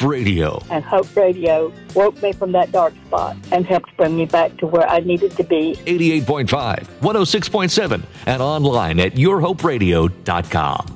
Radio. And Hope Radio woke me from that dark spot and helped bring me back to where I needed to be. 88.5, 106.7, and online at yourhoperadio.com.